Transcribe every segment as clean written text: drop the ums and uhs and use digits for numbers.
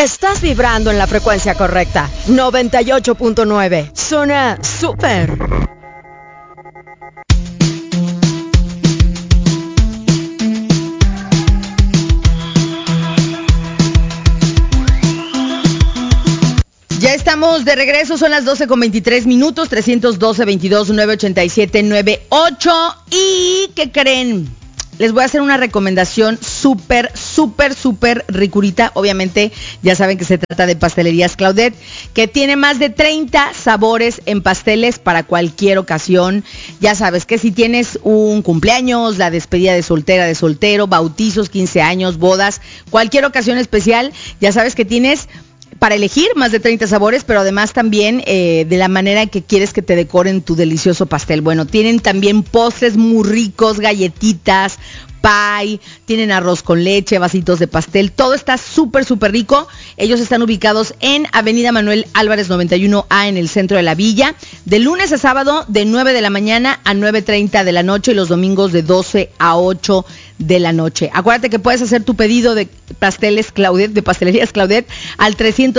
Estás vibrando en la frecuencia correcta. 98.9. Zona Super. Ya estamos de regreso, son las 12:23, 312-22-987-98. ¿Y qué creen? Les voy a hacer una recomendación súper ricurita. Obviamente, ya saben que se trata de Pastelerías Claudette, que tiene más de 30 sabores en pasteles para cualquier ocasión. Ya sabes que si tienes un cumpleaños, la despedida de soltera, de soltero, bautizos, 15 años, bodas, cualquier ocasión especial, ya sabes que tienes para elegir más de 30 sabores, pero además también de la manera que quieres que te decoren tu delicioso pastel. Bueno, tienen también postres muy ricos, galletitas, pie, tienen arroz con leche, vasitos de pastel, todo está súper rico. Ellos están ubicados en Avenida Manuel Álvarez 91A en el centro de la villa, de lunes a sábado de 9 de la mañana a 9:30 de la noche y los domingos de 12 a 8 de la noche. Acuérdate que puedes hacer tu pedido de pasteles Claudette, de Pastelerías Claudette al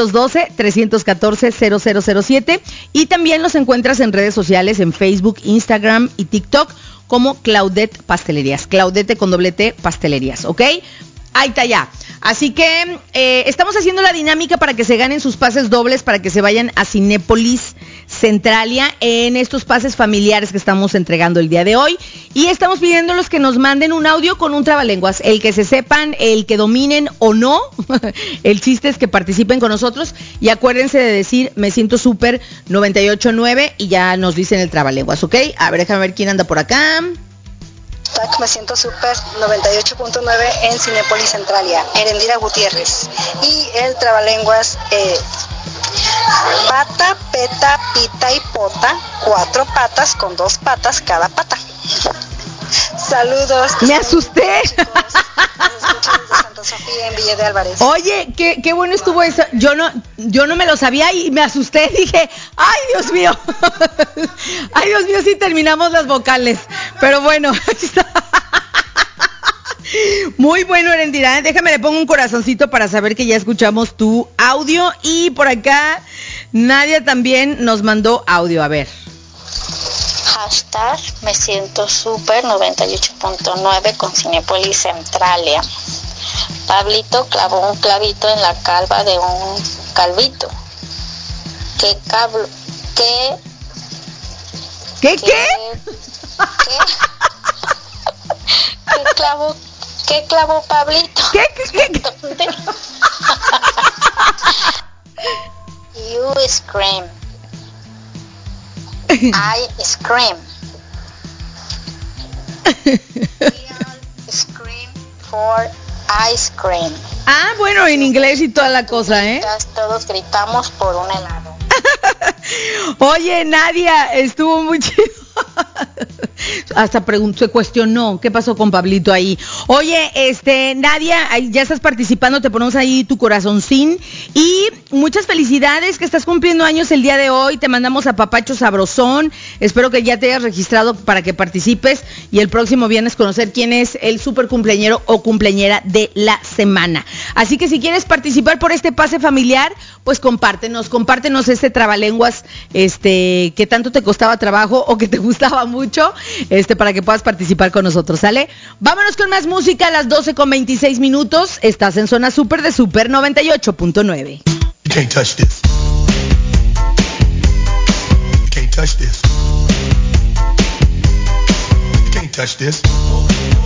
312-314-0007 y también los encuentras en redes sociales en Facebook, Instagram y TikTok como Claudette Pastelerías. Claudette con doble T Pastelerías, ¿ok? Ahí está ya. Así que estamos haciendo la dinámica para que se ganen sus pases dobles para que se vayan a Cinépolis Centralia en estos pases familiares que estamos entregando el día de hoy. Y estamos pidiéndoles que nos manden un audio con un trabalenguas. El que se sepan, el que dominen o no. El chiste es que participen con nosotros. Y acuérdense de decir, me siento súper 98.9 y ya nos dicen el trabalenguas, ¿ok? A ver, déjame ver quién anda por acá. Me siento súper 98.9 en Cinépolis Centralia, Erendira Gutiérrez. Y el trabalenguas pata, peta, pita y pota, 4 patas con 2 patas cada pata. Saludos. Me asusté. Chicos, nos escuchan desde Santa Sofía en Villa de Álvarez. Oye, qué bueno estuvo eso. Yo no me lo sabía y me asusté. Dije, ay, Dios mío. Ay, Dios mío, si terminamos las vocales. Pero bueno, ahí está. Muy bueno, Erendira. Déjame, le pongo un corazoncito para saber que ya escuchamos tu audio. Y por acá, Nadia también nos mandó audio. A ver. Hashtag me siento súper 98.9 con Cinépolis Centralia. Pablito clavó un clavito en la calva de un calvito. ¿Qué clavó Pablito? ¿Qué? ¿Dónde? You scream. I scream. We all scream for ice cream. Ah, bueno, en inglés y toda la cosa, ¿eh? Todos gritamos por un helado. Oye, Nadia, estuvo muy chido. Hasta se cuestionó qué pasó con Pablito ahí. Oye, Nadia, ya estás participando, te ponemos ahí tu corazoncín y muchas felicidades que estás cumpliendo años el día de hoy. Te mandamos a Papacho Sabrosón. Espero que ya te hayas registrado para que participes y el próximo viernes conocer quién es el super cumpleañero o cumpleañera de la semana. Así que si quieres participar por este pase familiar, pues compártenos este trabalenguas que tanto te costaba trabajo o que te gustaba mucho, para que puedas participar con nosotros, ¿sale? Vámonos con más música a las 12:26. Estás en Zona Super de Super 98.9. You can't touch this. You can't touch this. You can't touch this.